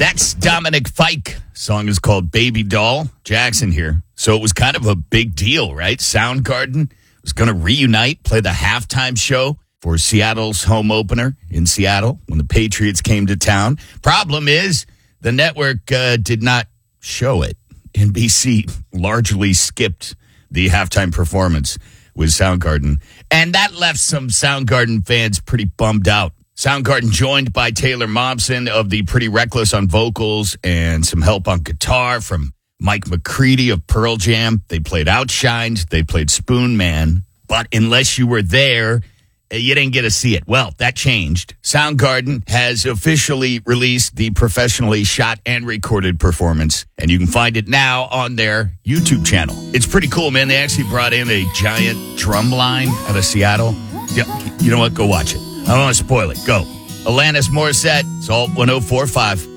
That's Dominic Fike. Song is called Baby Doll. Jackson here. So it was kind of a big deal, right? Soundgarden was going to reunite, play the halftime show for Seattle's home opener in Seattle when the Patriots came to town. Problem is, the network did not show it. NBC largely skipped the halftime performance with Soundgarden. And that left some Soundgarden fans pretty bummed out. Soundgarden joined by Taylor Momsen of the Pretty Reckless on vocals and some help on guitar from Mike McCready of Pearl Jam. They played Outshined. They played Spoon Man. But unless you were there, you didn't get to see it. Well, that changed. Soundgarden has officially released the professionally shot and recorded performance, and you can find it now on their YouTube channel. It's pretty cool, man. They actually brought in a giant drum line out of Seattle. You know what? Go watch it. I don't want to spoil it. Go. Alanis Morissette, Salt 104.5.